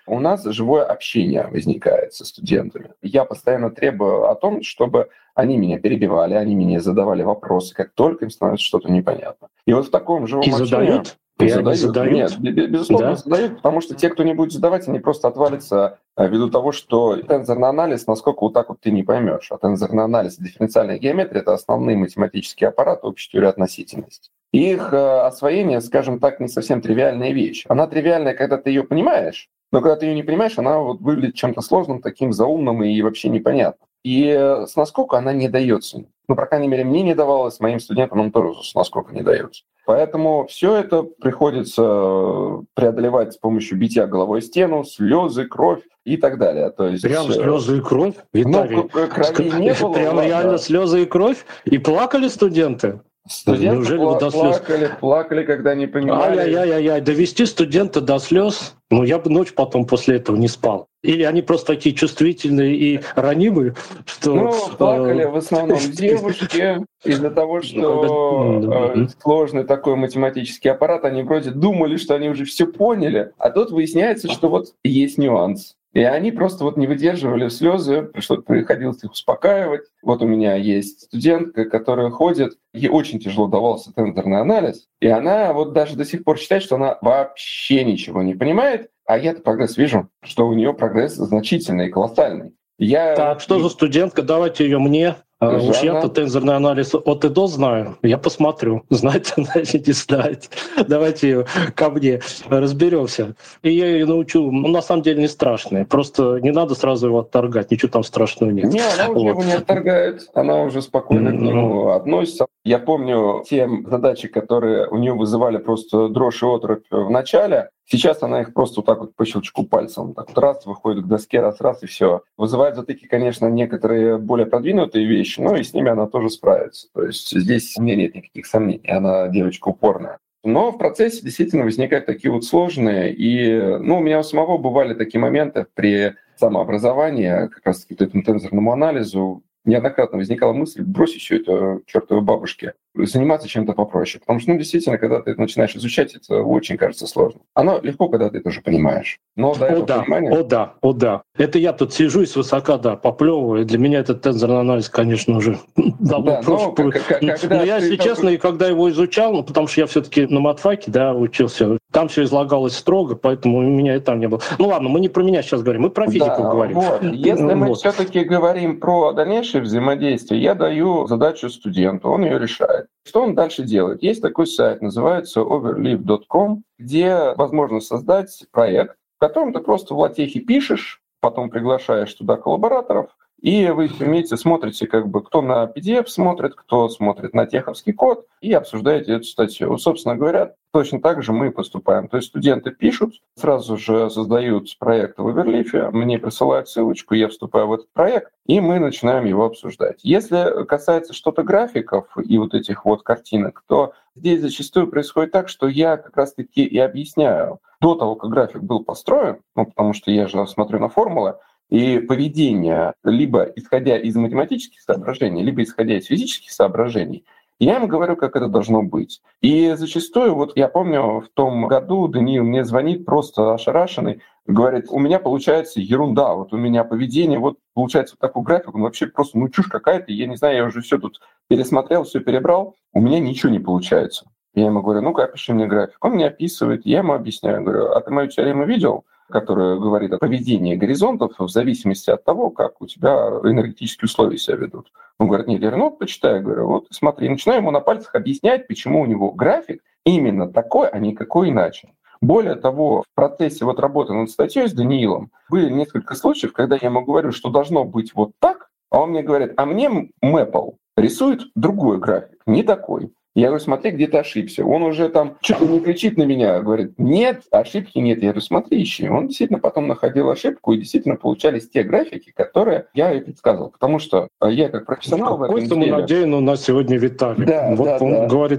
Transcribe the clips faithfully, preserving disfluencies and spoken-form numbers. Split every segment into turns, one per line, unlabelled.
у нас живое общение возникает со студентами. Я постоянно требую о том, чтобы они меня перебивали, они мне задавали вопросы, как только им становится что-то непонятно. И вот в таком живом
И
общении...
задают?
И
задают?
задают. Нет, безусловно,
да?
задают, потому что те, кто не будет задавать, они просто отвалятся ввиду того, что тензорный анализ, насколько вот так вот ты не поймешь. А тензорный анализ и дифференциальная геометрия — это основные математические аппараты общей теории относительности. И их освоение, скажем так, не совсем тривиальная вещь. Она тривиальная, когда ты ее понимаешь, но когда ты ее не понимаешь, она вот выглядит чем-то сложным, таким заумным и вообще непонятным. И с наскока она не дается. Ну, по крайней мере, мне не давалось, моим студентам он тоже с наскока не дается. Поэтому все это приходится преодолевать с помощью битья головой о стену, слезы, кровь и так далее. То есть,
прям слезы и кровь?
Виталий, ну, крови не было.
Прям
ладно.
Реально слезы и кровь? И плакали студенты?
Студенты Неужели пла- до слез? плакали, плакали, когда не понимали.
Ай-яй-яй-яй, довести студента до слез? Ну, я бы ночь потом после этого не спал. Или они просто такие чувствительные и ранимые, что...
Ну, плакали в основном девушки из-за того, что сложный такой математический аппарат, они вроде думали, что они уже все поняли, а тут выясняется, что вот есть нюанс. И они просто вот не выдерживали слезы, что приходилось их успокаивать. Вот у меня есть студентка, которая ходит, ей очень тяжело давался тензорный анализ, и она вот даже до сих пор считает, что она вообще ничего не понимает, а я-то прогресс вижу, что у нее прогресс значительный, колоссальный. Я...
Так, что за студентка? Давайте ее мне. А уж я-то тензорный анализ от и до знаю. Я посмотрю, знает она или не знает. Давайте ее ко мне разберемся. И я ее научу. Ну, на самом деле не страшный. Просто не надо сразу его отторгать. Ничего там страшного нет.
Не, она уже вот. его не отторгает. Она уже спокойно mm-hmm. к нему относится. Я помню те задачи, которые у нее вызывали просто дрожь и оторопь в начале. Сейчас она их просто вот так вот по щелчку пальцем. Так вот раз, выходит к доске, раз-раз, и все. Вызывает затыки, конечно, некоторые более продвинутые вещи, но и с ними она тоже справится. То есть здесь у меня нет никаких сомнений. Она девочка упорная. Но в процессе действительно возникают такие вот сложные. И ну, у меня у самого бывали такие моменты при самообразовании, как раз-таки к этому тензорному анализу. Неоднократно возникала мысль бросить все это чертовой бабушке, заниматься чем-то попроще. Потому что, ну, действительно, когда ты начинаешь изучать, это очень кажется сложно. Оно легко, когда ты это уже понимаешь. Но до этого
о, да,
понимания...
О да, о да. Это я тут сижу и свысока, да, поплевываю. Для меня этот тензорный анализ, конечно, уже давно
да, но,
прошлый. Но я, если
ты...
честно, и когда его изучал, ну, потому что я все-таки на матфаке, да, учился, там все излагалось строго, поэтому у меня и там не было. Ну ладно, мы не про меня сейчас говорим, мы про физику
да,
говорим.
Вот. Если вот. мы все-таки говорим про дальнейшее взаимодействие, я даю задачу студенту, он ее решает. Что он дальше делает? Есть такой сайт, называется overleaf точка ком, где возможно создать проект, в котором ты просто в латехе пишешь, потом приглашаешь туда коллабораторов, и вы вместе смотрите, как бы, кто на пи ди эф смотрит, кто смотрит на теховский код, и обсуждаете эту статью. Вот, собственно говоря, точно так же мы поступаем. То есть студенты пишут, сразу же создают проект в Overleaf, мне присылают ссылочку, я вступаю в этот проект, и мы начинаем его обсуждать. Если касается что-то графиков и вот этих вот картинок, то здесь зачастую происходит так, что я как раз-таки и объясняю до того, как график был построен, ну, потому что я же смотрю на формулы, и поведение, либо исходя из математических соображений, либо исходя из физических соображений, я им говорю, как это должно быть. И зачастую, вот я помню, в том году Даниил мне звонит просто ошарашенный, говорит, у меня получается ерунда, вот у меня поведение, вот получается вот такой график, он вообще просто, ну, чушь какая-то, я не знаю, я уже все тут пересмотрел, все перебрал, у меня ничего не получается. Я ему говорю, ну-ка, опиши мне график. Он мне описывает, я ему объясняю, говорю, а ты мою теорему видел? Которая говорит о поведении горизонтов в зависимости от того, как у тебя энергетические условия себя ведут. Он говорит, нет, я говорю, ну вот почитай, я говорю, вот смотри, начинаю ему на пальцах объяснять, почему у него график именно такой, а не какой иначе. Более того, в процессе вот работы над статьей с Даниилом были несколько случаев, когда я ему говорю, что должно быть вот так, а он мне говорит, а мне Мэпл рисует другой график, не такой. Я говорю, смотри, где ты ошибся. Он уже там что-то не кричит на меня, говорит, нет, ошибки нет. Я говорю, смотри, ищи. Он действительно потом находил ошибку, и действительно получались те графики, которые я и предсказывал. Потому что я как профессионал в этом деле...
Надеюсь, у нас сегодня Виталий.
Да,
вот
да,
он
да.
говорит,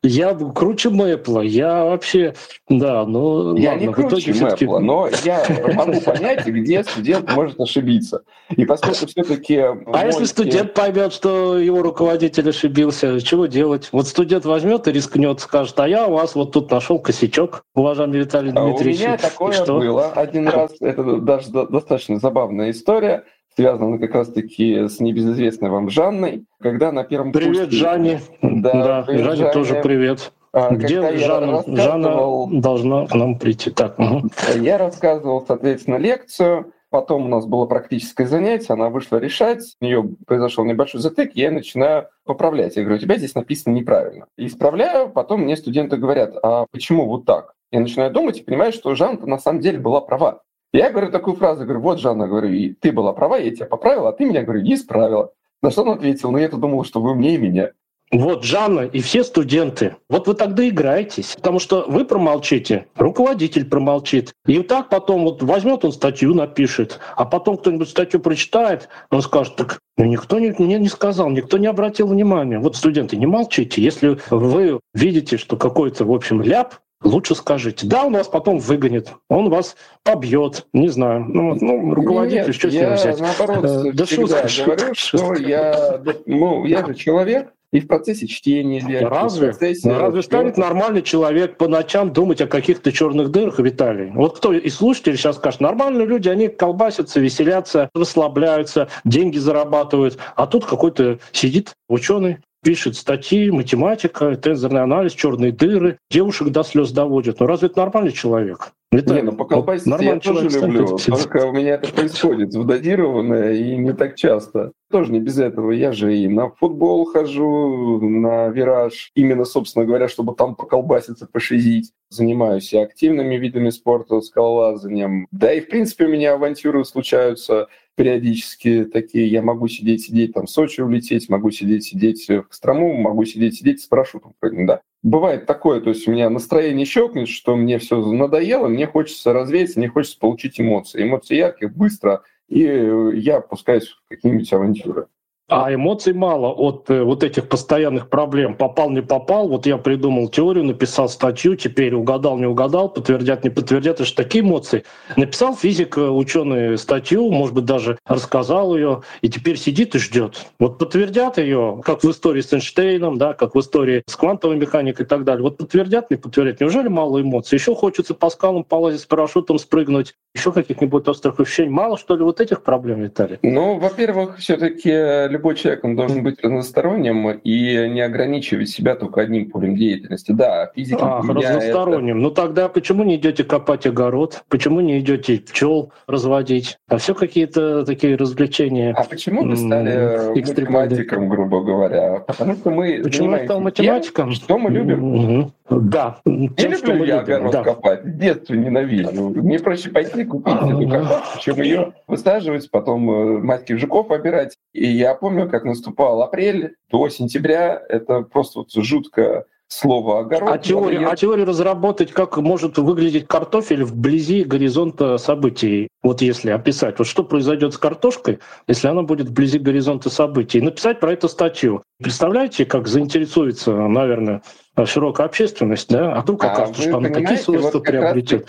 Я круче Мэпла, я вообще, да, ну
Я
ладно,
не круче Мэпла, но я могу понять, где студент может ошибиться. И поскольку все-таки...
А если студент поймет, что его руководитель ошибился, чего делать? Вот студент возьмет и рискнет, скажет, а я у вас вот тут нашел косячок, уважаемый Виталий Дмитриевич.
У меня такое было один раз, это даже достаточно забавная история, связана как раз-таки с небезызвестной вам Жанной, когда на первом
привет,
курсе...
Жанне.
Да,
да
привет,
Жанне
Жанне.
тоже привет.
А,
Где Жанна?
рассказывал...
Жанна должна к нам прийти. Так, угу.
Я рассказывал, соответственно, лекцию, потом у нас было практическое занятие, она вышла решать, у нее произошел небольшой затык, я начинаю поправлять. Я говорю, у тебя здесь написано неправильно. И исправляю, потом мне студенты говорят, а почему вот так? Я начинаю думать и понимаю, что Жанна на самом деле была права. Я говорю такую фразу, говорю, вот, Жанна, говорю, и ты была права, я тебя поправила, а ты меня, говорю, не исправила. На что он ответил, ну я-то думал, что вы умнее меня.
Вот, Жанна и все студенты, вот вы тогда играетесь, потому что вы промолчите, руководитель промолчит. И вот так потом вот возьмет он статью, напишет, а потом кто-нибудь статью прочитает, он скажет, так ну, никто не, мне не сказал, никто не обратил внимания. Вот, студенты, не молчите, если вы видите, что какой-то, в общем, ляп, лучше скажите. Да, он вас потом выгонит, он вас побьет, не знаю. Ну, ну руководитель,
Нет,
что с него взять?
Я, наоборот,
да
всегда
шутка,
говорю,
шутка,
что я, ну, я же человек, и в процессе чтения лекций,
Разве?
в процессе...
Ну, разве станет нормальный человек по ночам думать о каких-то черных дырах, Виталий? Вот кто из слушателей сейчас скажет, нормальные люди, они колбасятся, веселятся, расслабляются, деньги зарабатывают, а тут какой-то сидит ученый, пишет статьи, математика, тензорный анализ, черные дыры, девушек до слез доводит. Ну разве это нормальный человек? Это
не, ну поколбаситься вот я тоже люблю, только у меня это происходит вдозированно и не так часто. Тоже не без этого. Я же и на футбол хожу, на вираж, именно, собственно говоря, чтобы там поколбаситься, пошизить. Занимаюсь и активными видами спорта, скалолазанием. Да и, в принципе, у меня авантюры случаются периодически такие. Я могу сидеть-сидеть, там, в Сочи улететь, могу сидеть-сидеть в Кострому, могу сидеть-сидеть с парашютом. Да. Бывает такое, то есть у меня настроение щелкнет, что мне все надоело, мне хочется развеяться, мне хочется получить эмоции. Эмоции яркие, быстро, и я опускаюсь в какие-нибудь авантюры.
А эмоций мало от э, вот этих постоянных проблем. Попал, не попал. Вот я придумал теорию, написал статью, теперь угадал, не угадал, подтвердят, не подтвердят. Это же такие эмоции. Написал физик, ученый статью, может быть, даже рассказал ее, и теперь сидит и ждет. Вот подтвердят ее, как в истории с Эйнштейном, да, как в истории с квантовой механикой и так далее. Вот подтвердят, не подтвердят. Неужели мало эмоций? Еще хочется по скалам полазить, с парашютом спрыгнуть, еще каких-нибудь острых ощущений. Мало, что ли, вот этих проблем, Виталий?
Ну, во-первых, все-таки любой человек, он должен быть разносторонним и не ограничивать себя только одним полем деятельности. Да, физика...
Ах, разносторонним. Это... Ну тогда почему не идете копать огород? Почему не идете пчел разводить? А все какие-то такие развлечения.
А почему вы стали математиком, грубо говоря? Потому что мы
Почему я стал математиком?
Тем, что мы любим.
Угу. Да.
Не тем, люблю я любим. огород да. копать. В детстве ненавижу. Мне проще пойти купить эту картошку, чем ее высаживать, потом маленьких жуков обирать. И я помню, как наступал апрель до сентября. Это просто вот жутко слово огород.
А теорию, а теорию разработать, как может выглядеть картофель вблизи горизонта событий? Вот если описать, вот что произойдет с картошкой, если она будет вблизи горизонта событий, и написать про это статью. Представляете, как заинтересуется, наверное, широкая общественность, да? А вдруг окажется, а что она такие свойства
вот
приобретет.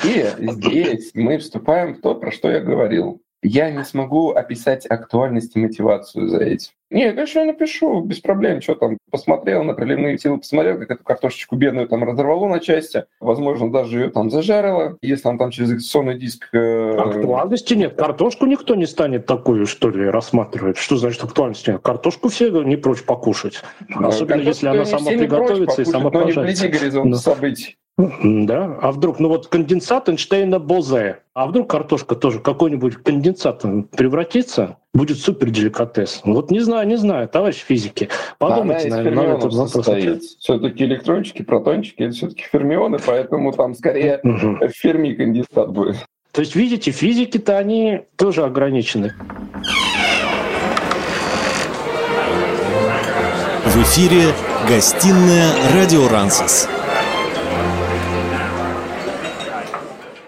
Здесь мы вступаем в то, про что я говорил. Я не смогу описать актуальность и мотивацию за этим. Нет, конечно, я напишу, без проблем. Что там, посмотрел на приливные силы, посмотрел, как эту картошечку бедную там разорвало на части. Возможно, даже ее там зажарило. Если он там через эксцесионный диск... Э...
Актуальности нет. Картошку никто не станет такую, что ли, рассматривать. Что значит актуальности нет? Картошку все не прочь покушать. Особенно, картошку если она сама приготовится и сама пожарится.
Но не вблизи горизонта событий.
Да, а вдруг, ну вот конденсат Эйнштейна-Бозе, а вдруг картошка тоже какой-нибудь конденсат превратится, будет супер деликатес. Вот не знаю, не знаю, товарищ физики, подумайте,
Она
наверное, на этот вопрос.
Все-таки электрончики, протончики, это все-таки фермионы, поэтому там скорее угу. в Ферми конденсат будет.
То есть, видите, физики-то они тоже ограничены.
В эфире гостиная «Радио Рансис».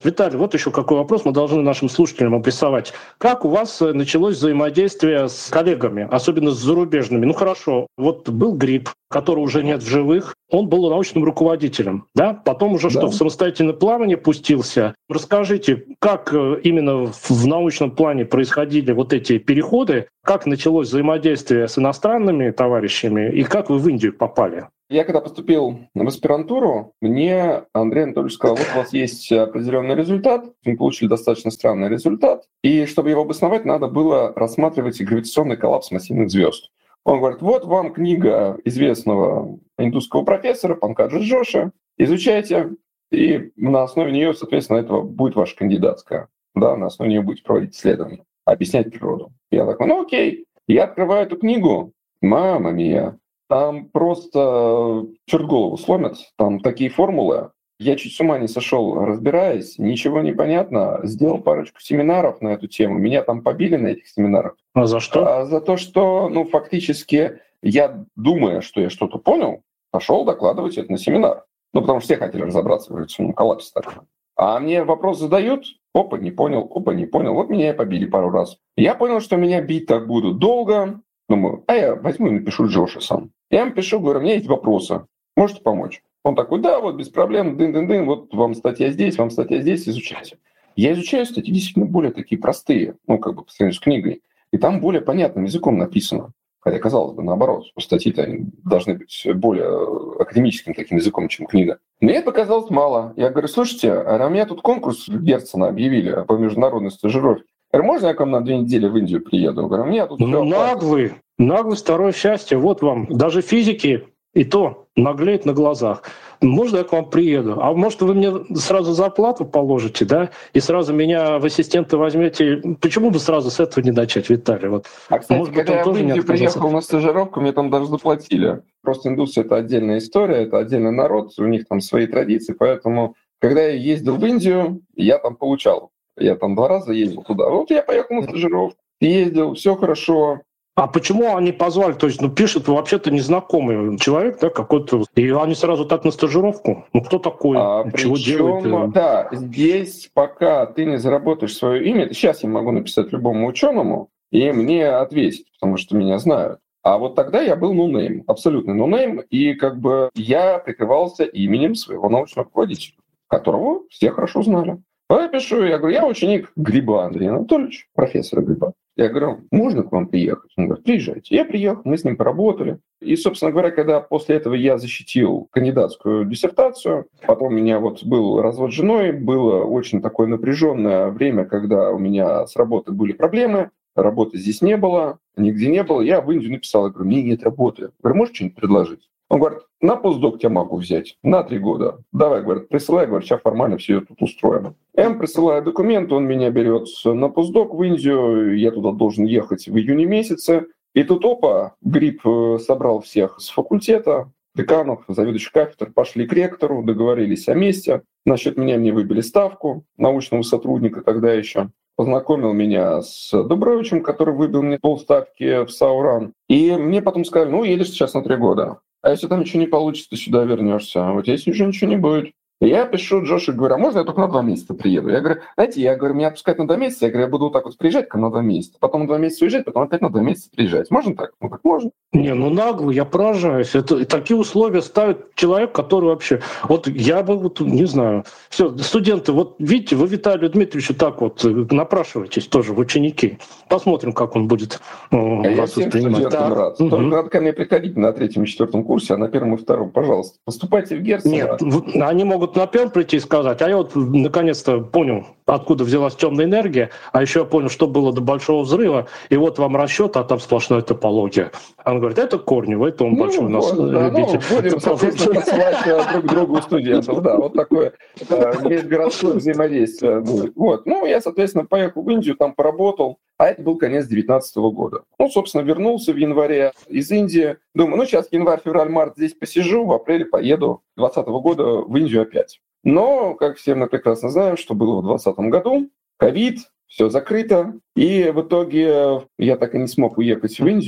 Виталий, вот еще какой вопрос мы должны нашим слушателям обрисовать. Как у вас началось взаимодействие с коллегами, особенно с зарубежными? Ну хорошо, вот был Гриб, которого уже нет в живых, он был научным руководителем, да? Потом уже да. что, в самостоятельное плавание пустился. Расскажите, как именно в научном плане происходили вот эти переходы, как началось взаимодействие с иностранными товарищами и как вы в Индию попали?
Я когда поступил в аспирантуру, мне Андрей Анатольевич сказал, вот у вас есть определенный результат, мы получили достаточно странный результат, и чтобы его обосновать, надо было рассматривать гравитационный коллапс массивных звезд. Он говорит, вот вам книга известного индусского профессора Панкаджа Джоши, изучайте, и на основе нее, соответственно, этого будет ваша кандидатская. Да, на основе нее будете проводить исследования, объяснять природу. Я такой, ну окей, я открываю эту книгу, мама мия, там просто черт голову сломят, там такие формулы. Я чуть с ума не сошел, разбираясь, ничего не понятно. Сделал парочку семинаров на эту тему. Меня там побили на этих семинарах.
А за что?
А за то, что, ну, фактически, я, думая, что я что-то понял, пошел докладывать это на семинар. Ну, потому что все хотели разобраться в гравитационном коллапсе. Так. А мне вопрос задают, опа, не понял, опа, не понял. Вот меня и побили пару раз. Я понял, что меня бить так будут долго. Думаю, а я возьму и напишу Джошу сам. Я ему пишу, говорю, у меня есть вопросы, можете помочь? Он такой, да, вот без проблем, дын-дын-дын, вот вам статья здесь, вам статья здесь, изучайте. Я изучаю статьи действительно более такие простые, ну, как бы по сравнению с книгой, и там более понятным языком написано. Хотя, казалось бы, наоборот, статьи-то должны быть более академическим таким языком, чем книга. Мне это показалось мало. Я говорю, слушайте, а у меня тут конкурс Герцена объявили по международной стажировке. Я говорю, можно я к вам на две недели в Индию приеду? Я говорю, у меня тут...
Ну, наглый, наглый, второе счастье. Вот вам, даже физики и то наглеют на глазах. Можно я к вам приеду? А может, вы мне сразу зарплату положите, да? И сразу меня в ассистенты возьмете? Почему бы сразу с этого не начать, Виталий? Вот,
а, кстати, может, когда я в Индию приехал на стажировку, мне там даже заплатили. Просто индусы — это отдельная история, это отдельный народ, у них там свои традиции, поэтому, когда я ездил в Индию, я там получал. Я там два раза ездил туда. Вот я поехал на стажировку, ездил, все хорошо.
А почему они позвали? То есть, ну, пишет вообще-то незнакомый человек, да, какой-то, и они сразу так на стажировку? Ну, кто такой?
А,
Чего
причем,
делает?
Да, здесь, пока ты не заработаешь свое имя, сейчас я могу написать любому ученому, и мне ответить, потому что меня знают. А вот тогда я был ноунейм, абсолютный ноунейм, и как бы я прикрывался именем своего научного руководителя, которого все хорошо знали. А я пишу, я говорю, я ученик Гриба Андрея Анатольевича, профессора Гриба. Я говорю, можно к вам приехать? Он говорит, приезжайте. Я приехал, мы с ним поработали. И, собственно говоря, когда после этого я защитил кандидатскую диссертацию, потом у меня вот был развод с женой, было очень такое напряженное время, когда у меня с работой были проблемы, работы здесь не было, нигде не было. Я в Индию написал, я говорю, мне нет работы. Я говорю, можешь что-нибудь предложить? Он говорит, на постдок тебя могу взять на три года. Давай, говорит, присылай, говорит, сейчас формально все тут устроим. Я ему присылаю документ, он меня берет на постдок в Индию, я туда должен ехать в июне месяце. И тут, опа, Гриб собрал всех с факультета, деканов, заведующих кафедр, пошли к ректору, договорились о месте. Насчет меня мне выбили ставку научного сотрудника тогда еще. Познакомил меня с Дубровичем, который выбил мне полставки в Сауран. И мне потом сказали, ну, едешь сейчас на три года. А если там ничего не получится, ты сюда вернешься. А вот если уже ничего не будет. И я пишу Джошу, говорю, а можно я только на два месяца приеду? Я говорю, знаете, я говорю, меня отпускать на два месяца, я говорю, я буду вот так вот приезжать на два месяца, потом на два месяца уезжать, потом опять на два месяца приезжать. Можно так? Ну, так можно.
Не, ну нагло, я поражаюсь. Это такие условия ставит человек, который вообще... Вот я бы, вот, не знаю... Все, студенты, вот видите, вы Виталию Дмитриевичу так вот напрашиваетесь тоже в ученики. Посмотрим, как он будет э,
а вас я воспринимать. Да. Рад. Угу. Только надо ко мне приходить на третьем и четвертом курсе, а на первом и втором, пожалуйста. Поступайте в Герцена.
Нет, они могут на первом прийти и сказать, а я вот наконец-то понял, откуда взялась темная энергия, а еще я понял, что было до большого взрыва, и вот вам расчет, а там сплошная топология. Он говорит, это Корнев, это он ну, большой у нас
вот, да, любитель. Ну, будем, соответственно, посылать друг другу студентов. Да, вот такое межгородское взаимодействие будет. Вот. Ну, я, соответственно, поехал в Индию, там поработал, а это был конец две тысячи девятнадцатого года. Ну, собственно, вернулся в январе из Индии. Думаю, ну, сейчас январь, февраль, март здесь посижу, в апреле поеду двадцатого года в Индию опять. Но, как все мы прекрасно знаем, что было в двадцатом году, ковид, все закрыто, и в итоге я так и не смог уехать в Индию.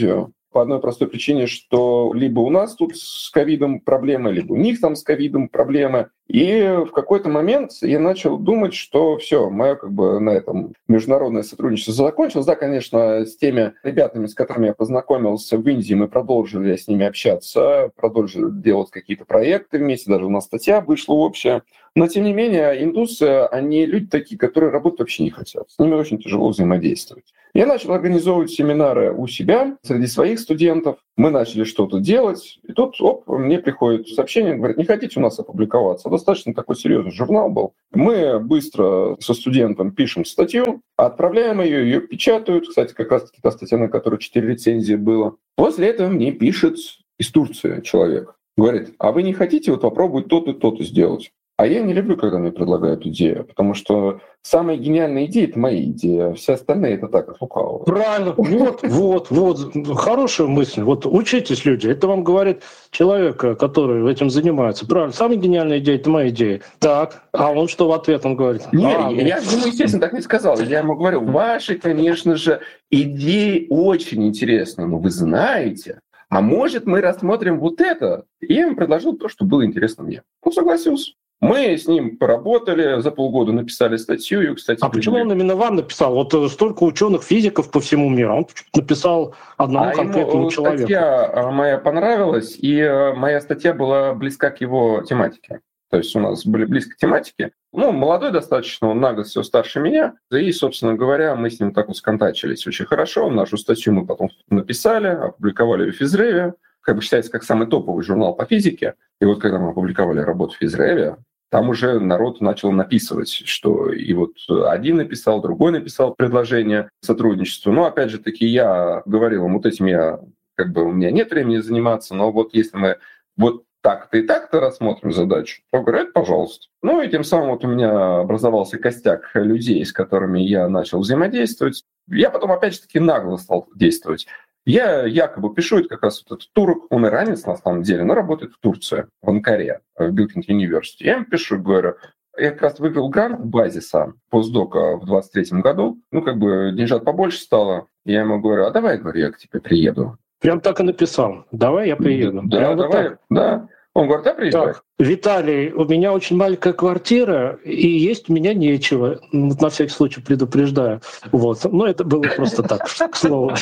По одной простой причине, что либо у нас тут с ковидом проблемы, либо у них там с ковидом проблемы. И в какой-то момент я начал думать, что все, мое как бы на этом международное сотрудничество закончилось. Да, конечно, с теми ребятами, с которыми я познакомился в Индии, мы продолжили с ними общаться, продолжили делать какие-то проекты вместе, даже у нас статья вышла общая. Но, тем не менее, индусы, они люди такие, которые работать вообще не хотят. С ними очень тяжело взаимодействовать. Я начал организовывать семинары у себя, среди своих студентов. Мы начали что-то делать. И тут, оп, мне приходит сообщение, говорят, не хотите у нас опубликоваться? Достаточно такой серьезный журнал был. Мы быстро со студентом пишем статью, отправляем ее, ее печатают. Кстати, как раз таки та статья, на которой четыре рецензии было. После этого мне пишет из Турции человек. Говорит, а вы не хотите вот попробовать то-то, то-то сделать? А я не люблю, когда мне предлагают идею, потому что самая гениальная идея — это моя идея, а все остальные — это так, от лукавого.
Правильно. Вот, вот, вот. Хорошая мысль. Вот учитесь, люди. Это вам говорит человек, который этим занимается. Правильно. Самая гениальная идея — это моя идея. Так. А он что в ответ он говорит?
Нет,
а,
я ему, естественно, так не сказал. Я ему говорю, ваши, конечно же, идеи очень интересны, но вы знаете, а может, мы рассмотрим вот это? И я ему предложил то, что было интересно мне. Он согласился. Мы с ним поработали, за полгода написали статью. И, кстати,
а почему он именно вам написал? Вот столько ученых, физиков по всему миру. Он написал одному а конкретному ему человеку.
Статья моя понравилась, и моя статья была близка к его тематике. То есть у нас были близко тематики. Ну, молодой достаточно, он на год все старше меня. И, собственно говоря, мы с ним так вот сконтачились очень хорошо. Нашу статью мы потом написали, опубликовали в Физреве. Как бы считается как самый топовый журнал по физике. И вот когда мы опубликовали работу в Физреве, там уже народ начал написывать, что и вот один написал, другой написал предложение сотрудничества. Но опять же таки я говорил им, вот этим я, как бы у меня нет времени заниматься, но вот если мы вот так-то и так-то рассмотрим задачу, то говорят, пожалуйста. Ну и тем самым вот у меня образовался костяк людей, с которыми я начал взаимодействовать. Я потом опять же таки нагло стал действовать. Я якобы пишу, это как раз вот этот турок, он иранец на самом деле, но работает в Турции, в Анкаре, в Билкинг Университи. Я им пишу, говорю, я как раз выиграл грант базиса постдока в двадцать третьем году, ну как бы деньжат побольше стало. Я ему говорю, а давай, говорю, я к тебе приеду.
Прям так и написал, давай я приеду.
Да,
Прям
давай,
вот
да. Он говорит, да, приезжай.
Так, Виталий, у меня очень маленькая квартира, и есть у меня нечего. Вот на всякий случай предупреждаю. Вот. Но это было просто так, к слову.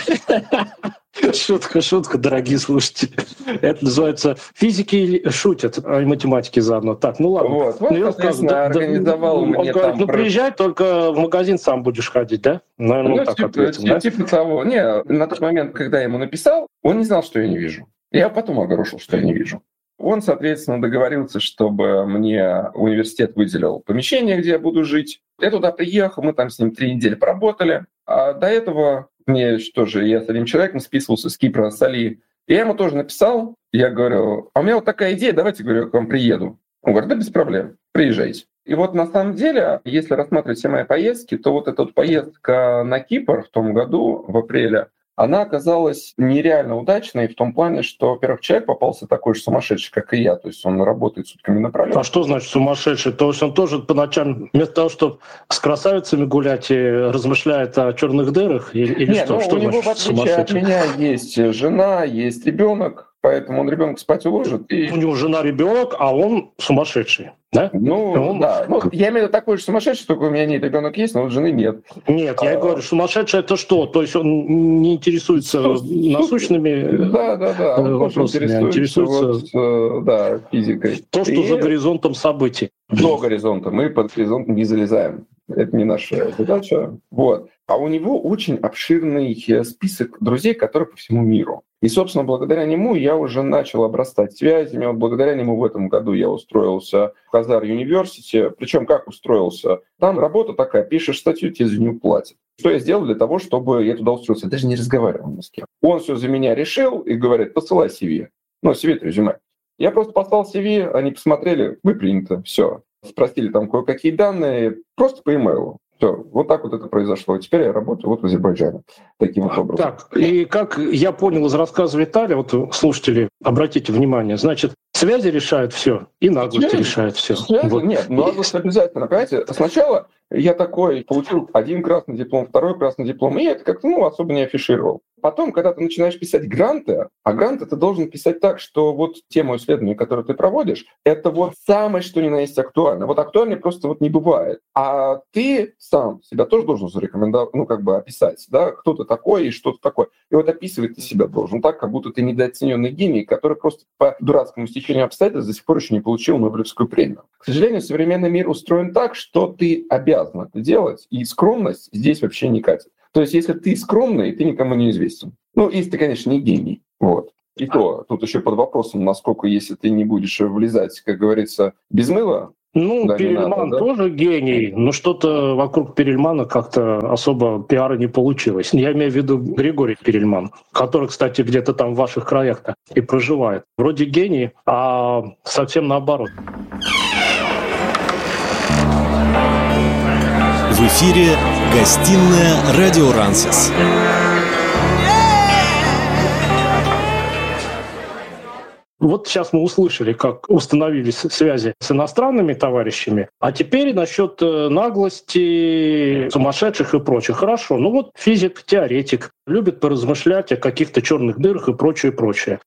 Шутка, шутка, дорогие слушатели. Это называется «Физики шутят», а и математики заодно. Так, ну ладно.
Вот, вот, ну, соответственно, организовал
он
мне
говорит,
там...
ну, приезжай, только в магазин сам будешь ходить, да? Наверное,
ну,
он так
типа,
ответил,
типа,
да?
Типа того. Не, на тот момент, когда я ему написал, он не знал, что я не вижу. Я потом огорошил, что я не вижу. Он, соответственно, договорился, чтобы мне университет выделил помещение, где я буду жить. Я туда приехал, мы там с ним три недели поработали. А до этого мне тоже, я с одним человеком списывался с Кипра, с Али. Я ему тоже написал, я говорю, а у меня вот такая идея, давайте, говорю, я к вам приеду. Он говорит, да без проблем, приезжайте. И вот на самом деле, если рассматривать все мои поездки, то вот эта вот поездка на Кипр в том году, в апреле, она оказалась нереально удачной в том плане, что, во-первых, человек попался такой же сумасшедший, как и я, то есть он работает сутками напролёт.
А что значит сумасшедший? То есть он тоже по ночам вместо того, чтобы с красавицами гулять, и размышляет о черных дырах? Или
Нет,
что?
ну,
Что
у него, в отличие от меня, есть жена, есть ребенок, поэтому он ребенка спать уложит. И...
У него жена, ребенок, а он сумасшедший. Да?
Ну, он... да. Ну, я имею в виду такой же сумасшедший, только у меня нет ребенок есть, но вот жены нет.
Нет, я
а...
говорю, сумасшедший это что? То есть он не интересуется насущными
да, да, да.
вопросами, а интересуется
вот, да, физикой.
То, что И... за горизонтом событий.
До горизонта. Мы под горизонт не залезаем. Это не наша задача. Вот. А у него очень обширный список друзей, которые по всему миру. И, собственно, благодаря нему я уже начал обрастать связями. Вот благодаря нему в этом году я устроился в Хазар Университи. Причем как устроился? Там работа такая, пишешь статью, тебе за нее платят. Что я сделал для того, чтобы я туда устроился? Я даже не разговаривал ни с кем. Он все за меня решил и говорит, посылай си ви. Ну, си ви — это резюме. Я просто послал си ви, они посмотрели, вы принято, все. Спросили там кое-какие данные, просто по имейлу. Все, вот так вот это произошло. Теперь я работаю вот в Азербайджане. Таким вот образом.
Так, и как я понял из рассказа Виталия, вот слушатели, обратите внимание, значит, связи решают все, и наглость
связи,
решает все.
Связи?
Вот.
Нет, наглость обязательно. Понимаете, сначала я такой, получил один красный диплом, второй красный диплом, и я это как-то, ну, особо не афишировал. Потом, когда ты начинаешь писать гранты, а гранты ты должен писать так, что вот тему исследования, которую ты проводишь, это вот самое, что ни на есть актуально. Вот актуальнее просто вот не бывает. А ты сам себя тоже должен зарекомендовать, ну, как бы описать, да, кто ты такой и что ты такой. И вот описывать ты себя должен так, как будто ты недооцененный гений, который просто по дурацкому стечению обстоятельств до сих пор еще не получил Нобелевскую премию. К сожалению, современный мир устроен так, что ты обязан это делать, и скромность здесь вообще не катит. То есть, если ты скромный, ты никому не известен. Ну, если ты, конечно, не гений. Вот. И то, тут еще под вопросом, насколько, если ты не будешь влезать, как говорится, без мыла.
Ну,
да,
Перельман
надо, да?
тоже гений, но что-то вокруг Перельмана как-то особо пиара не получилось. Я имею в виду Григорий Перельман, который, кстати, где-то там в ваших краях-то и проживает. Вроде гений, а совсем наоборот.
В эфире гостиная «Радио Рансис».
Вот сейчас мы услышали, как установились связи с иностранными товарищами, а теперь насчет наглости, сумасшедших и прочих. Хорошо, ну вот физик, теоретик, любит поразмышлять о каких-то черных дырах и прочее, прочее.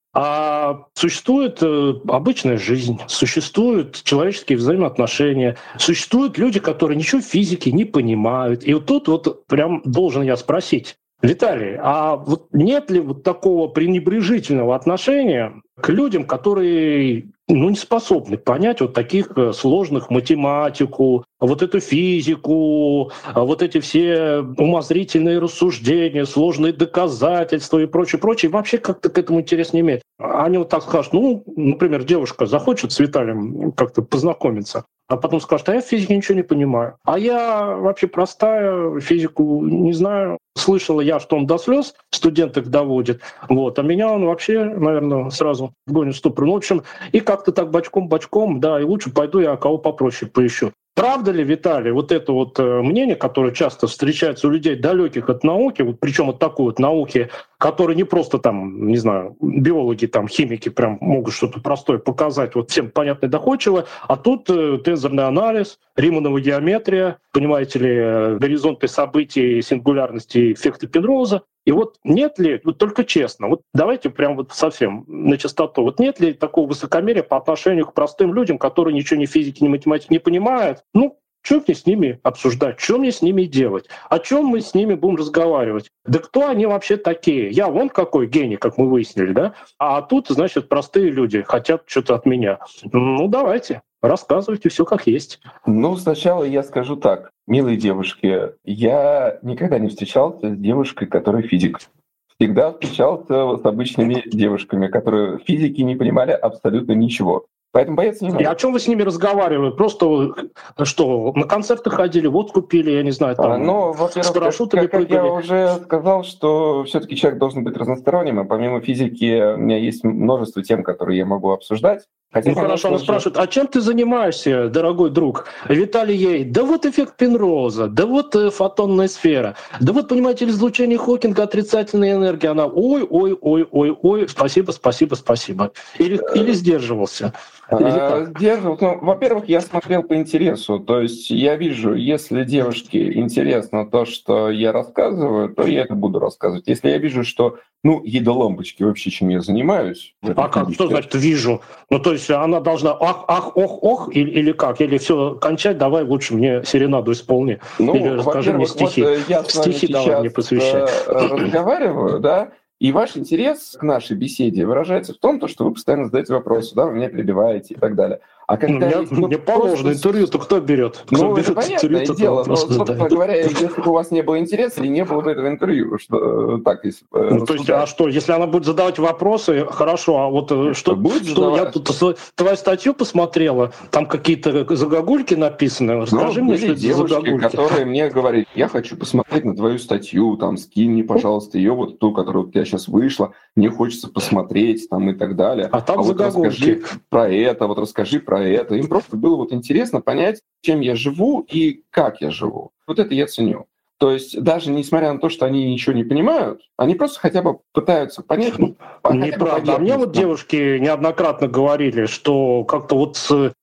А существует обычная жизнь, существуют человеческие взаимоотношения, существуют люди, которые ничего в физике не понимают. И вот тут вот прям должен я спросить, Виталий, а вот нет ли вот такого пренебрежительного отношения к людям, которые ну, не способны понять вот таких сложных математику, вот эту физику, вот эти все умозрительные рассуждения, сложные доказательства и прочее, прочее, и вообще как-то к этому интерес не имеет. Они вот так скажут, ну, например, девушка захочет с Виталием как-то познакомиться, а потом скажет, а я в физике ничего не понимаю. А я вообще простая, физику не знаю. Слышала я, что он до слез студенток доводит, вот, а меня он вообще, наверное, сразу гонит в ступор. Ну, в общем, и как-то так бочком-бочком, да, и лучше пойду я кого попроще поищу. Правда ли, Виталий, вот это вот мнение, которое часто встречается у людей далеких от науки, вот, причем от такой вот науки, которые не просто там, не знаю, биологи, там, химики прям могут что-то простое показать, вот всем понятно и доходчиво, а тут э, тензорный анализ, Риманова геометрия, понимаете ли, горизонты событий, сингулярности, эффекты Пенроуза. И вот нет ли, вот только честно, вот давайте прям вот совсем на чистоту, вот нет ли такого высокомерия по отношению к простым людям, которые ничего ни физики, ни математики не понимают? Ну, что мне с ними обсуждать? Что мне с ними делать? О чем мы с ними будем разговаривать? Да кто они вообще такие? Я вон какой гений, как мы выяснили, да? А тут, значит, простые люди хотят что-то от меня. Ну, давайте, рассказывайте все как есть.
Ну, сначала я скажу так. Милые девушки, я никогда не встречался с девушкой, которая физик. Всегда встречался с обычными девушками, которые в физике не понимали абсолютно ничего. Поэтому бояться не надо.
И о чем вы с ними разговаривали? Просто что, на концерты ходили, водку пили, я не знаю, там,
а, ну,
с парашютами
как, как
прыгали?
я уже сказал, что все-таки человек должен быть разносторонним, и помимо физики у меня есть множество тем, которые я могу обсуждать. Хотя,
ну хорошо, она
же...
спрашивает, а чем ты занимаешься, дорогой друг? Виталий ей, да вот эффект Пенроза, да вот э, фотонная сфера, да вот, понимаете, излучение Хокинга, отрицательная энергия. Она, ой, ой, ой, ой, ой, спасибо, спасибо, спасибо. Или, или сдерживался?
А, сдерживался. Ну, во-первых, я смотрел по интересу. То есть я вижу, если девушке интересно то, что я рассказываю, то я это буду рассказывать. Если я вижу, что, ну, ей до лампочки вообще, чем я занимаюсь.
А как, что значит «вижу»? Ну, то есть она должна ах, ах, ох, ох, или, или как? Или все кончать, давай лучше мне серенаду исполни.
Ну,
или расскажи мне стихи.
Вот я с вами
стихи давай мне посвящай.
разговариваю, да, и ваш интерес к нашей беседе выражается в том, что вы постоянно задаете вопросы, да, вы меня перебиваете и так далее. А когда
ну,
есть,
мне,
ну,
мне положено
просто...
интервью, то кто берет? Кто
ну,
берет
это понятное
интервью,
дело, но,
собственно
задает. говоря, если бы у вас не было интереса, и не было бы этого интервью, что так, если...
Ну, то есть, а что, если она будет задавать вопросы, хорошо, а вот что,
будет
что я тут твою статью посмотрела, там какие-то загогульки написаны, расскажи
ну,
мне, что это за загогульки.
Которые мне говорят, я хочу посмотреть на твою статью, там, скинь мне, пожалуйста, ее, вот ту, которая у тебя сейчас вышла, мне хочется посмотреть, там, и так далее.
А там
а вот расскажи
загогульки.
про это, вот расскажи про это. Им просто было вот интересно понять, чем я живу и как я живу. Вот это я ценю. То есть даже несмотря на то, что они ничего не понимают, они просто хотя бы пытаются понять. Ну,
неправда. А мне вот девушки неоднократно говорили, что как-то вот с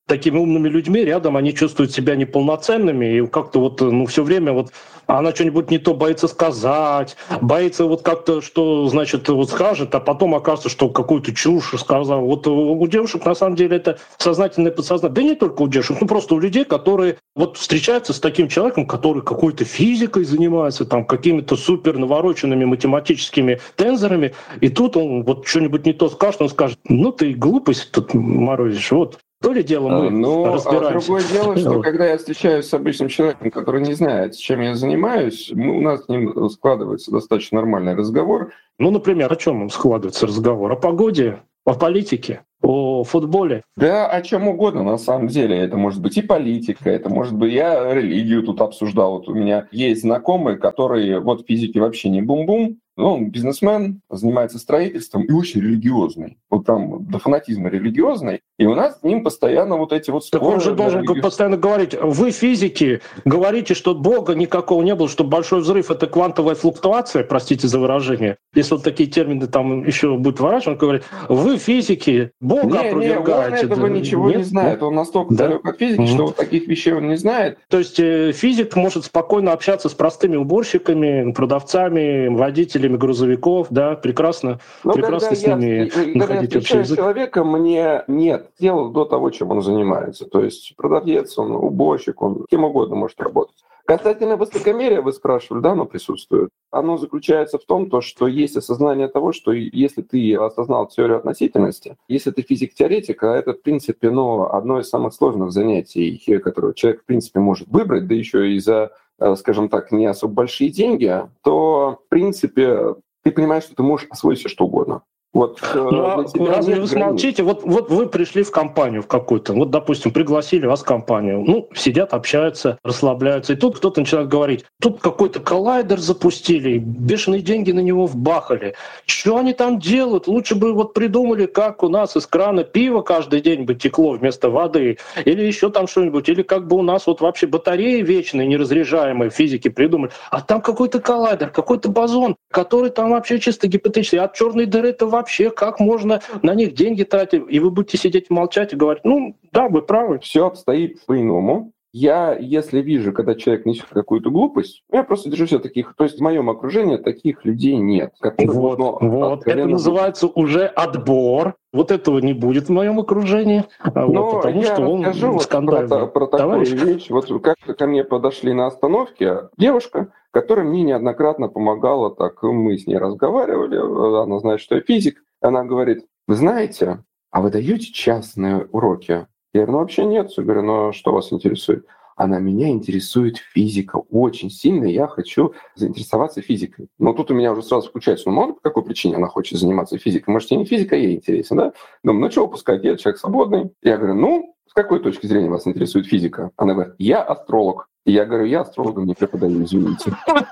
такими умными людьми рядом они чувствуют себя неполноценными, и как-то вот, ну, все время вот она что-нибудь не то боится сказать, боится вот как-то, что, значит, вот скажет, а потом окажется, что какую-то чушь сказал. Вот у девушек, на самом деле, это сознательное подсознание. Да не только у девушек, ну просто у людей, которые вот встречаются с таким человеком, который какой-то физикой занимается, там, какими-то супер навороченными математическими тензорами, и тут он вот что-нибудь не то скажет, он скажет, ну ты глупость тут морозишь, вот. То ли дело мы
ну,
разбираемся.
А другое дело, что когда я встречаюсь с обычным человеком, который не знает, чем я занимаюсь, у нас с ним складывается достаточно нормальный разговор.
Ну, например, о чем складывается разговор? О погоде, о политике, о футболе?
Да, о чем угодно, на самом деле. Это может быть и политика, это может быть... Я религию тут обсуждал. Вот у меня есть знакомые, которые вот в физике вообще не бум-бум, но он бизнесмен, занимается строительством и очень религиозный. Вот там до фанатизма религиозный. И у нас с ним постоянно вот эти вот споры.
Так он же должен религиоз... постоянно говорить, вы физики, говорите, что Бога никакого не было, что большой взрыв — это квантовая флуктуация, простите за выражение. Если вот такие термины там еще будут выражены, он говорит, вы физики, Бога
не,
опровергаете.
Не, он этого
да,
ничего
нет?
не знает. Он настолько да? далек от физики, mm-hmm. что вот таких вещей он не знает.
То есть э, физик может спокойно общаться с простыми уборщиками, продавцами, водителями грузовиков, да, прекрасно,
Но
прекрасно с
я,
ними
когда я встречаю человека, мне нет дела до того, чем он занимается. То есть продавец, он уборщик, он кем угодно может работать. Касательно высокомерия, вы спрашивали, да, оно присутствует. Оно заключается в том, то, что есть осознание того, что если ты осознал теорию относительности, если ты физик-теоретик, а это, в принципе, ну, одно из самых сложных занятий, которое человек, в принципе, может выбрать, да еще и за, скажем так, не особо большие деньги, то, в принципе, ты понимаешь, что ты можешь освоить все что угодно. Вот,
ну, а разве вы молчите? Вот, вот вы пришли в компанию в какую-то, вот, допустим, пригласили вас в компанию, ну, сидят, общаются, расслабляются, и тут кто-то начинает говорить, тут какой-то коллайдер запустили, бешеные деньги на него вбахали. Что они там делают? Лучше бы вот придумали, как у нас из крана пиво каждый день бы текло вместо воды, или еще там что-нибудь, или как бы у нас вот вообще батареи вечные, неразряжаемые, физики придумали, а там какой-то коллайдер, какой-то бозон, который там вообще чисто гипотетический, от черной дыры это вообще как можно на них деньги тратить, и вы будете сидеть и молчать и говорить, ну да, вы правы.
Все обстоит по-иному. Я, если вижу, когда человек несет какую-то глупость, я просто держу себя таких, то есть в моем окружении таких людей нет.
Вот, ну, вот. Это называется уже отбор. Вот этого не будет в моем окружении, вот, потому
я
что он
расскажу
скандальный.
Вот про, про такую вещь. Вот как-то ко мне подошли на остановке девушка, которая мне неоднократно помогала, так мы с ней разговаривали, она знает, что я физик, она говорит, вы знаете, а вы даете частные уроки? Я говорю, ну вообще нет. Я говорю, ну что вас интересует? Она, меня интересует физика очень сильно, я хочу заинтересоваться физикой. Но тут у меня уже сразу включается, ну мало по какой причине она хочет заниматься физикой? Может, ей не физика, ей интересен, да? Думаю, ну чего пускать, я человек свободный. Я говорю, ну, с какой точки зрения вас интересует физика? Она говорит, я астролог. И я говорю, я астрологом не преподаю, извините.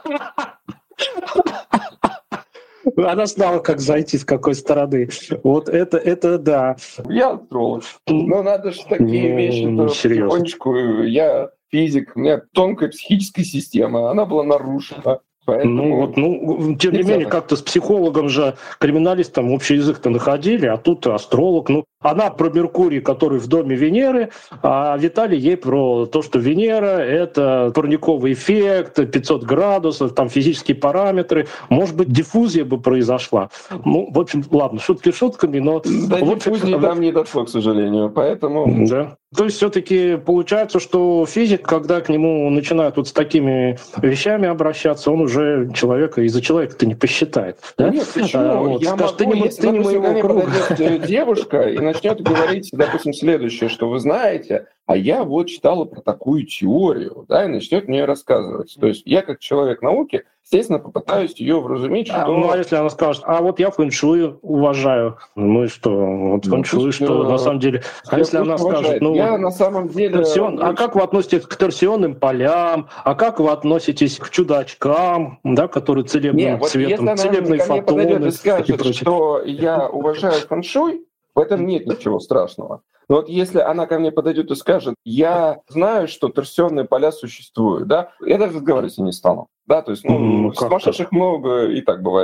Она знала, как зайти, с какой стороны. Вот это, это да.
Я астролог. Но надо же такие ну, вещи потихонечку. Я физик, у меня тонкая психическая система, она была нарушена. Поэтому...
Ну, вот, ну, тем не менее, как-то с психологом же, криминалистом общий язык-то находили, а тут астролог. Ну, она про Меркурий, который в доме Венеры, а Виталий ей про то, что Венера — это парниковый эффект, пятьсот градусов, там физические параметры. Может быть, диффузия бы произошла. Ну, в общем, ладно, шутки шутками, но...
Да,
вот,
диффузии
да,
нам не дошло, к сожалению, поэтому...
Да. То есть все-таки получается, что физик, когда к нему начинают вот с такими вещами обращаться, он уже человека из-за человека-то не посчитает. Да?
Нет, почему? А, вот, Я скажет, могу, ты не, если, ты допустим, не моего круга. Девушка и начнет говорить, допустим, следующее, что вы знаете, а я вот читала про такую теорию, да, и начнет мне рассказывать. То есть я как человек науки, естественно, попытаюсь ее вразумить, что...
А, ну, а если она скажет, а вот я фэншуй уважаю, ну и что? Вот фэншуй, ну, что на самом деле... А если она уважает. скажет, ну...
Я на самом деле...
Торсион, а как вы относитесь к торсионным полям? А как вы относитесь к чудачкам, да, которые целебным
Нет, вот
цветом,
если
целебные
она
фотоны?
Если она и скажет, что я уважаю фэншуй, в этом нет ничего страшного. Но вот если она ко мне подойдет и скажет, я знаю, что торсионные поля существуют, да, я даже разговаривать с ней не стану. Да, то есть, ну,
ну
сумасшедших много и так бывает.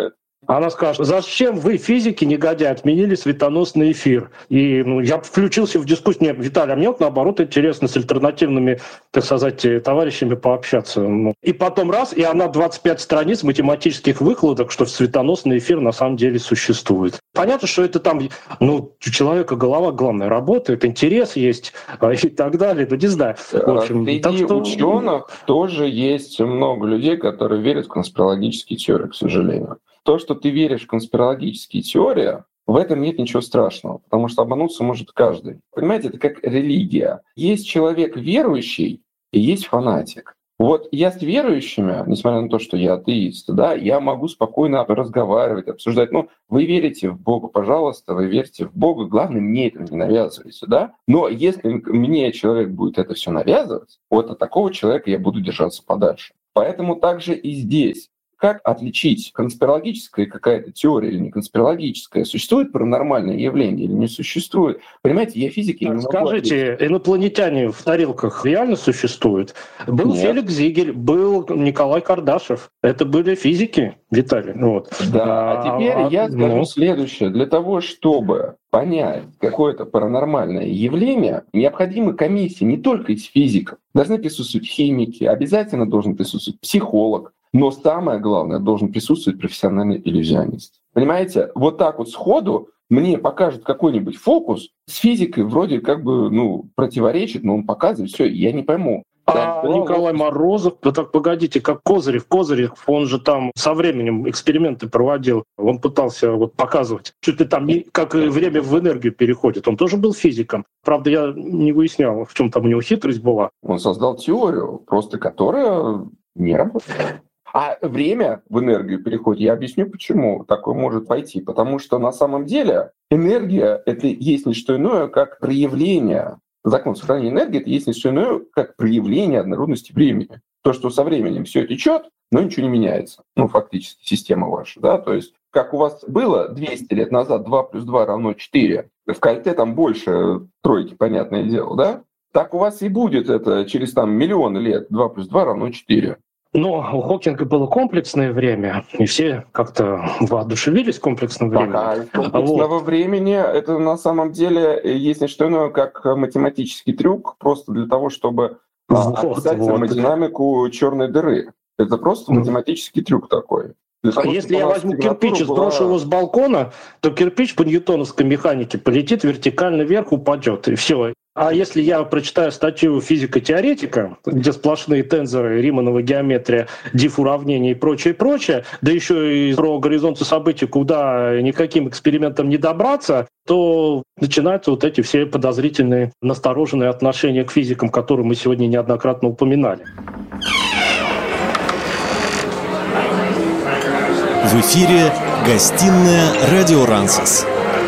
Она скажет: зачем вы, физики, негодяи, отменили светоносный эфир? И ну, я включился в дискуссию. Нет, Виталий, а мне вот наоборот интересно с альтернативными, так сказать, товарищами пообщаться. И потом раз, и она двадцать пять страниц математических выкладок, что светоносный эфир на самом деле существует. Понятно, что это там, ну, у человека голова, главное, работает, интерес есть и так далее. Ну, не знаю. В общем,
среди
так что...
ученых тоже есть много людей, которые верят в конспирологические теории, к сожалению. То, что ты веришь в конспирологические теории, в этом нет ничего страшного, потому что обмануться может каждый. Понимаете, это как религия. Есть человек верующий и есть фанатик. Вот я с верующими, несмотря на то, что я атеист, да, я могу спокойно разговаривать, обсуждать. Ну, вы верите в Бога, пожалуйста, вы верите в Бога, главное, мне это не навязывайте, да. Но если мне человек будет это все навязывать, вот от такого человека я буду держаться подальше. Поэтому также и здесь. Как отличить, конспирологическая какая-то теория или не конспирологическая? Существует паранормальное явление или не существует? Понимаете, я физик, я не могу
Скажите, ответить. Инопланетяне в тарелках реально существуют? Был Нет. Феликс Зигель, был Николай Кардашев. Это были физики, Виталий. Вот.
Да, а, а теперь а, я скажу ну... следующее. Для того, чтобы понять какое-то паранормальное явление, необходимы комиссии не только из физиков. Должны присутствовать химики, обязательно должен присутствовать психолог. Но самое главное, должен присутствовать профессиональный иллюзионист. Понимаете, вот так вот сходу мне покажет какой-нибудь фокус, с физикой вроде как бы ну, противоречит, но он показывает, все, я не пойму.
А да, Николай вот... Морозов, да так погодите, как Козырев, Козырев, он же там со временем эксперименты проводил, он пытался вот показывать, чуть ли там не, как время в энергию переходит, он тоже был физиком. Правда, я не выяснял, в чем там у него хитрость была.
Он создал теорию, просто которая не работает. А время в энергию переходит, я объясню, почему такое может пойти. Потому что на самом деле энергия — это есть не что иное, как проявление. Закон сохранения энергии — это есть не что иное, как проявление однородности времени. То, что со временем все течет, но ничего не меняется. Ну, фактически, система ваша. Да? То есть, как у вас было двести лет назад два плюс два равно четыре, в кольце там больше тройки, понятное дело, да? Так у вас и будет это через там миллионы лет два плюс два равно четыре.
Но у Хокинга было комплексное время, и все как-то воодушевились комплексным временем.
Ага, комплексного вот. времени это на самом деле есть не что иное, как математический трюк, просто для того, чтобы вот, описать вот. термодинамику черной дыры. Это просто математический трюк такой.
А если я возьму кирпич и сброшу была... его с балкона, то кирпич по ньютоновской механике полетит вертикально вверх, упадет, и все. А если я прочитаю статью физико-теоретика, где сплошные тензоры, Риманова геометрия, диф-уравнения и прочее, прочее, да еще и про горизонты событий, куда никаким экспериментом не добраться, то начинаются вот эти все подозрительные, настороженные отношения к физикам, которые мы сегодня неоднократно упоминали.
В эфире гостиная «Радио Рансес».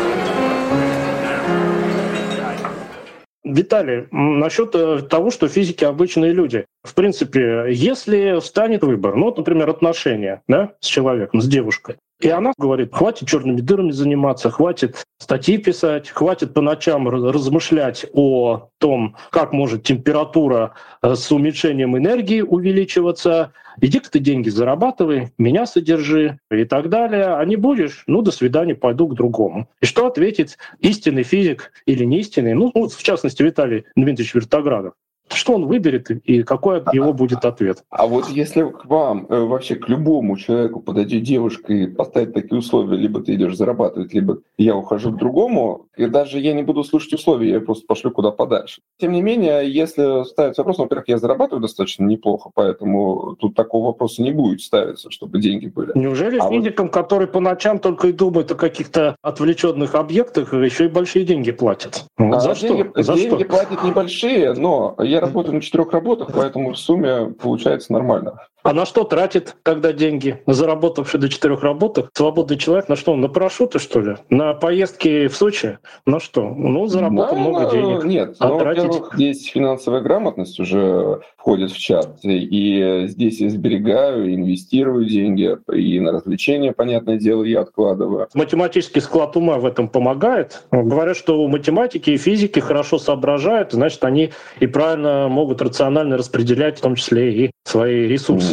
Виталий, насчет того, что физики обычные люди. В принципе, если встанет выбор, ну вот, например, отношения, да, с человеком, с девушкой, и она говорит: хватит черными дырами заниматься, хватит статьи писать, хватит по ночам размышлять о том, как может температура с уменьшением энергии увеличиваться, иди-ка ты деньги зарабатывай, меня содержи и так далее. А не будешь? Ну, до свидания, пойду к другому. И что ответит истинный физик или не истинный? Ну, в частности, Виталий Дмитриевич Вертоградов. Что он выберет и какой от него будет ответ?
А вот если к вам, вообще к любому человеку подойдет девушка и поставит такие условия, либо ты идешь зарабатывать, либо я ухожу к другому, и даже я не буду слушать условия, я просто пошлю куда подальше. Тем не менее, если ставится вопрос, во-первых, я зарабатываю достаточно неплохо, поэтому тут такого вопроса не будет ставиться, чтобы деньги были.
Неужели а физикам, вот... которые по ночам только и думают о каких-то отвлеченных объектах, еще и большие деньги платят?
А За деньги, что? За деньги что? платят небольшие, но я работаю на четырех работах, поэтому в сумме получается нормально.
А на что тратит тогда деньги, заработавший до четырех работах? Свободный человек на что? На парашюты, что ли? На поездки в Сочи? На что? Ну, заработал да, много денег.
Нет, а но, тратить... во-первых, здесь финансовая грамотность уже входит в чат. И здесь я сберегаю, инвестирую деньги, и на развлечения, понятное дело, я откладываю.
Математический склад ума в этом помогает. Говорят, что математики и физики хорошо соображают, значит, они и правильно могут рационально распределять, в том числе и свои ресурсы.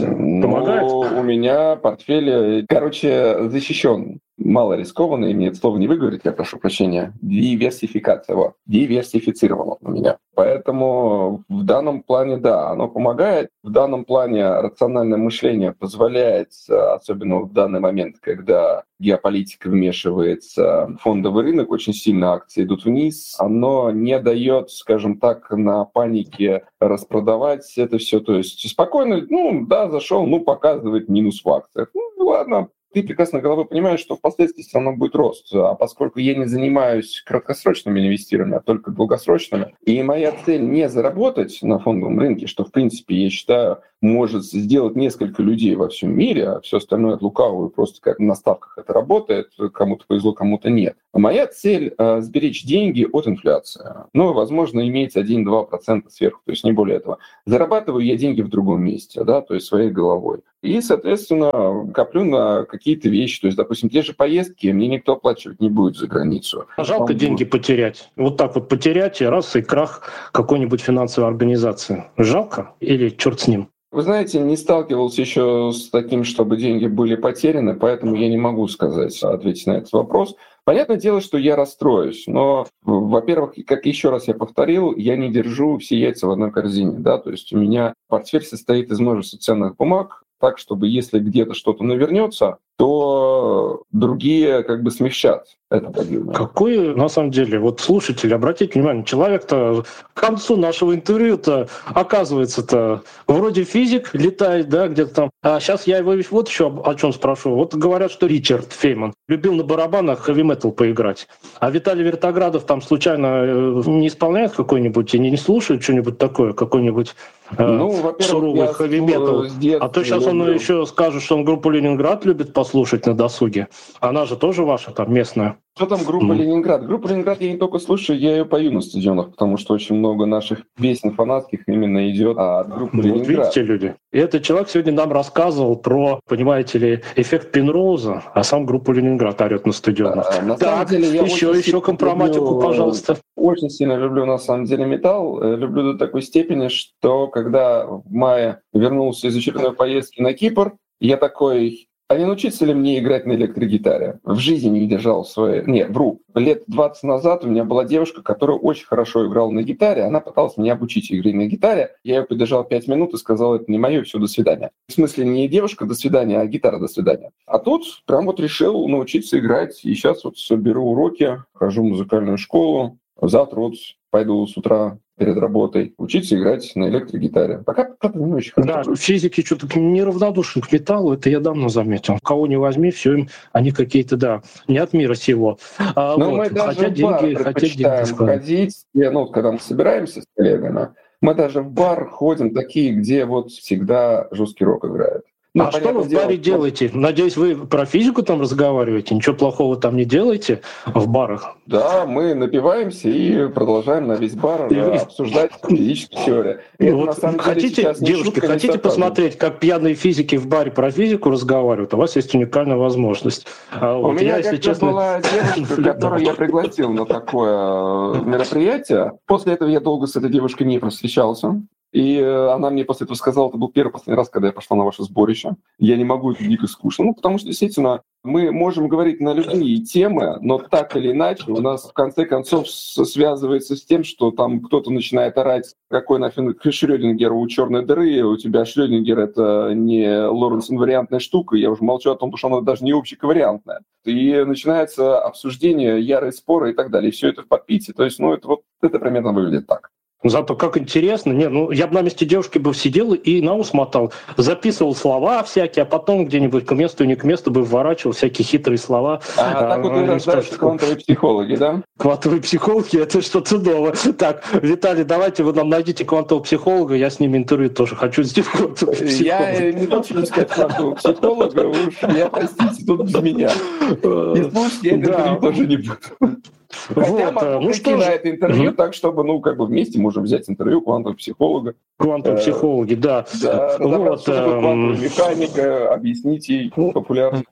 Помогает?
Ну, у меня портфель, короче, защищен. Мало рискованный, мне это слово не выговорить, я прошу прощения. Диверсификация, вот. Диверсифицировано у меня. Поэтому в данном плане, да, оно помогает. В данном плане рациональное мышление позволяет, особенно в данный момент, когда геополитика вмешивается, фондовый рынок, очень сильно акции идут вниз, оно не дает, скажем так, на панике распродавать это все. То есть спокойно, ну, да, зашел, ну, показывает минус в акциях. Ну, ладно. Ты прекрасно головой понимаешь, что впоследствии все равно будет рост. А поскольку я не занимаюсь краткосрочными инвестированиями, а только долгосрочными, и моя цель не заработать на фондовом рынке, что, в принципе, я считаю, может сделать несколько людей во всем мире, а все остальное от лукавого, просто как на ставках это работает, кому-то повезло, кому-то нет. А моя цель э, — сберечь деньги от инфляции. Ну, возможно, иметь один-два процента сверху, то есть не более этого. Зарабатываю я деньги в другом месте, да, то есть своей головой. И, соответственно, коплю на какие-то вещи. То есть, допустим, те же поездки мне никто оплачивать не будет за границу.
Жалко Там деньги будет. потерять. Вот так вот потерять, и раз, и крах какой-нибудь финансовой организации. Жалко или черт с ним?
Вы знаете, не сталкивался еще с таким, чтобы деньги были потеряны, поэтому я не могу сказать, ответить на этот вопрос. Понятное дело, что я расстроюсь, но, во-первых, как еще раз я повторил, я не держу все яйца в одной корзине, да, то есть у меня портфель состоит из множества ценных бумаг, так, чтобы если где-то что-то навернется, то другие как бы смягчат это падение.
Какой, на самом деле, вот слушатели, обратите внимание, человек-то к концу нашего интервью-то оказывается-то вроде физик, летает, да, где-то там. А сейчас я его вот еще о чем спрошу. Вот говорят, что Ричард Фейман любил на барабанах хэви-метал поиграть. А Виталий Вертоградов там случайно не исполняет какой-нибудь и не слушает что-нибудь такое, какой-нибудь ну, э, суровый хэви-метал? А то сейчас он люблю. еще скажет, что он группу «Ленинград» любит послушать на досуге. Она же тоже ваша там местная.
Что там группа mm. «Ленинград»? Группа «Ленинград» я не только слушаю, я ее пою на стадионах, потому что очень много наших песен фанатских именно идет от группы
вот
«Ленинград».
Видите, люди. И этот человек сегодня нам рассказывал про, понимаете ли, эффект Пенроуза, а сам группу «Ленинград» орет на стадионах.
А, на
так,
самом деле, я
еще, еще компроматику, люблю, пожалуйста.
Очень сильно люблю, на самом деле, металл. Люблю до такой степени, что когда в мае вернулся из очередной поездки на Кипр, я такой... А не научиться ли мне играть на электрогитаре? В жизни не держал своей... Не, вру. Лет двадцать назад у меня была девушка, которая очень хорошо играла на гитаре. Она пыталась меня обучить игре на гитаре. Я ее поддержал пять минут и сказал, это не мое, все, до свидания. В смысле, не девушка, до свидания, а гитара, до свидания. А тут прям вот решил научиться играть. И сейчас вот беру уроки, хожу в музыкальную школу. Завтра вот пойду с утра перед работой учиться играть на электрогитаре. Пока, пока не очень хорошо.
Да, физики что-то неравнодушны к металлу, это я давно заметил. Кого не возьми, все им они какие-то, да, не от мира сего. А,
Но
вот,
мы даже
хотя
в бар
деньги,
предпочитаем
хотя
ходить. Ну, когда мы собираемся с коллегами, мы даже в бар ходим такие, где вот всегда жесткий рок играет. Ну,
а что вы в баре дело, делаете? Надеюсь, вы про физику там разговариваете? Ничего плохого там не делаете в барах?
Да, мы напиваемся и продолжаем на весь бар обсуждать физические теории. И
вот на самом хотите, деле девушки, шутка, хотите посмотреть, как пьяные физики в баре про физику разговаривают? У вас есть уникальная возможность.
А вот у меня, я, если честно, была девушка, которую я пригласил на такое мероприятие. После этого я долго с этой девушкой не встречался. И она мне после этого сказала, это был первый последний раз, когда я пошла на ваше сборище. Я не могу, это дико скучно. Ну, потому что, действительно, мы можем говорить на любые темы, но так или иначе у нас, в конце концов, связывается с тем, что там кто-то начинает орать, какой нафиг Шрёдингер у черной дыры, у тебя Шрёдингер — это не Лоренс-инвариантная штука, я уже молчу о том, что она даже не общековариантная. И начинается обсуждение, ярые споры и так далее. И все это в подпитии. То есть, ну, это вот это примерно выглядит так.
Зато как интересно. Не, ну я бы на месте девушки бы сидел и на ус мотал, записывал слова всякие, а потом где-нибудь к месту и не к месту бы вворачивал всякие хитрые слова.
А, а так вот и рождаются квантовые психологи, да?
Квантовые психологи — это что-то новое. Так, Виталий, давайте вы нам найдите квантового психолога, я с ним интервью тоже хочу сделать. Квантового психолога.
Я не хочу сказать квантового психолога, уж я, простите, тут без меня. И слушайте, я интервью тоже не буду. Хотя вот, могу ну прийти на это интервью угу. так, чтобы, ну, как бы вместе можем взять интервью квантового психолога.
Квантовые психологи, да.
Да, разобраться, что такое квантовая механика, объяснить ей популярно.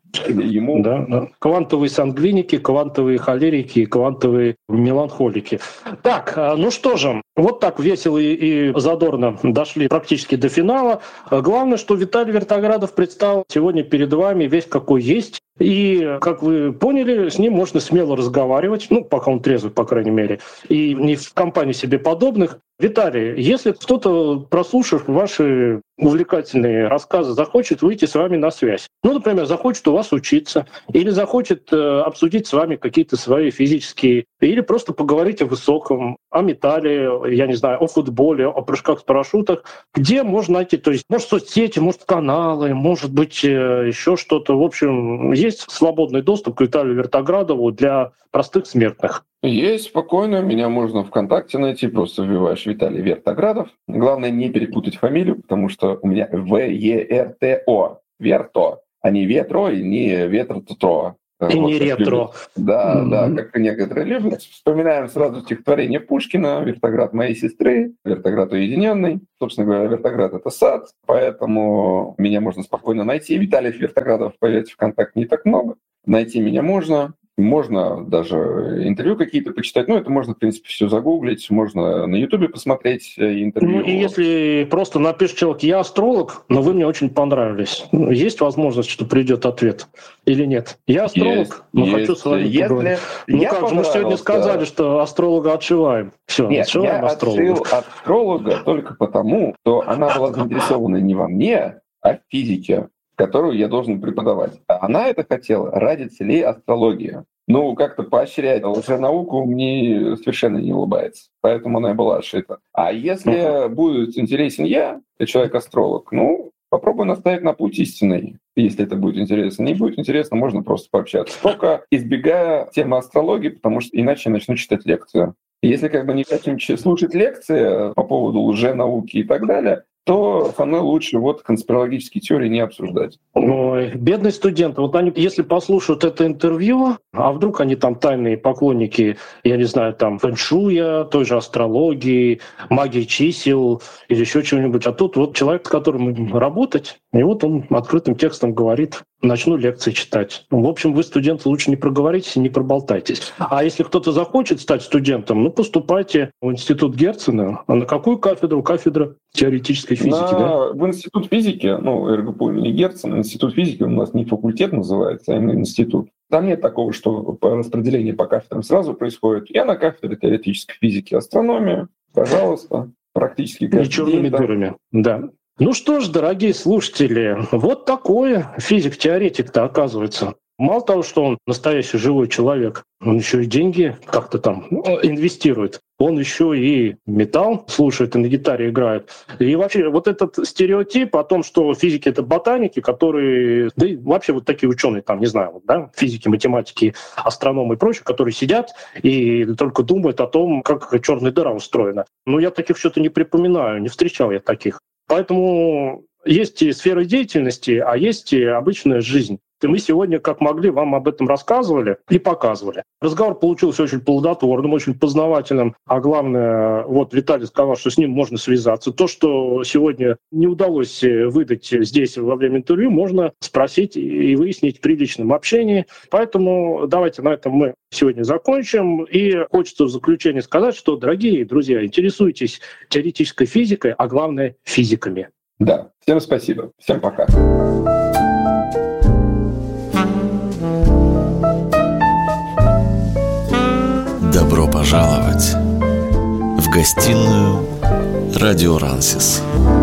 ему...
Да, да. Квантовые сангвиники, квантовые холерики, квантовые меланхолики. Так, ну что же, вот так весело и задорно дошли практически до финала. Главное, что Виталий Вертоградов предстал сегодня перед вами весь какой есть. И, как вы поняли, с ним можно смело разговаривать, ну, пока он трезвый, по крайней мере, и не в компании себе подобных. Виталий, если кто-то, прослушав ваши увлекательные рассказы, захочет выйти с вами на связь, ну, например, захочет у вас учиться, или захочет э, обсудить с вами какие-то свои физические, или просто поговорить о высоком, о металле, я не знаю, о футболе, о прыжках с парашютах, где можно найти, то есть, может, соцсети, может, каналы, может быть, э, еще что-то. В общем, есть свободный доступ к Виталию Вертоградову для простых смертных.
Есть, спокойно. Меня можно ВКонтакте найти. Просто вбиваешь Виталий Вертоградов. Главное не перепутать фамилию, потому что у меня В Е Р Т О. Верто. А не Ветро и не Ветро-то.
И вот не ретро.
Любят. Да, mm-hmm. да, как некоторые любят. Вспоминаем сразу стихотворение Пушкина «Вертоград моей сестры», «Вертоград уединенный». Собственно говоря, Вертоград — это сад, поэтому меня можно спокойно найти. Виталий Вертоградов, поверьте, ВКонтакте не так много. Найти меня можно. Можно даже интервью какие-то почитать. Ну, это можно, в принципе, все загуглить. Можно на Ютубе посмотреть интервью.
Ну, и если просто напишет человек: «Я астролог, но вы мне очень понравились», есть возможность, что придет ответ или нет? «Я астролог, есть, но есть. Хочу с вами если поговорить». Ну как же, мы сегодня сказали, что астролога отшиваем. Все,
Нет,
отшиваем
я
астролога.
отшил астролога только потому, что она была заинтересована не во мне, а в физике, которую я должен преподавать. А она это хотела ради целей астрологии. Ну, как-то поощрять лженауку мне совершенно не улыбается. Поэтому она и была отшита. А если uh-huh. будет интересен я, я человек-астролог, ну, попробую наставить на путь истинный. Если это будет интересно. Не будет интересно, можно просто пообщаться. Только избегая темы астрологии, потому что иначе я начну читать лекцию. Если как бы не хотим слушать лекции по поводу лженауки и так далее, то со мной лучше вот конспирологические теории не обсуждать.
Ой, бедные студенты. Вот они, если послушают это интервью, а вдруг они там тайные поклонники, я не знаю, там фэншуя, той же астрологии, магии чисел или еще чего-нибудь. А тут вот человек, с которым работать, и вот он открытым текстом говорит: начну лекции читать. В общем, вы, студенты, лучше не проговоритесь и не проболтайтесь. А если кто-то захочет стать студентом, ну, поступайте в институт Герцена. А на какую кафедру? Кафедра теоретической физики, на... да?
В институт физики, ну, эр гэ пэ у имени Герцена, институт физики у нас не факультет называется, а именно институт. Там нет такого, что распределение по кафедрам сразу происходит. Я на кафедре теоретической физики и астрономии. Пожалуйста, практически каждый
и черными
день.
дырами, да. Ну что ж, дорогие слушатели, вот такой физик-теоретик-то оказывается. Мало того, что он настоящий живой человек, он еще и деньги как-то там инвестирует. Он еще и металл слушает и на гитаре играет. И вообще вот этот стереотип о том, что физики — это ботаники, которые, да и вообще вот такие ученые, там, не знаю, вот, да, физики, математики, астрономы и прочие, которые сидят и только думают о том, как черная дыра устроена. Ну, я таких что-то не припоминаю, не встречал я таких. Поэтому есть и сфера деятельности, а есть и обычная жизнь. И мы сегодня, как могли, вам об этом рассказывали и показывали. Разговор получился очень плодотворным, очень познавательным. А главное, вот Виталий сказал, что с ним можно связаться. То, что сегодня не удалось выдать здесь во время интервью, можно спросить и выяснить при личном общении. Поэтому давайте на этом мы сегодня закончим. И хочется в заключение сказать, что, дорогие друзья, интересуйтесь теоретической физикой, а главное — физиками.
Да, всем спасибо. Всем пока.
Добро пожаловать в гостиную «Радио Рансис».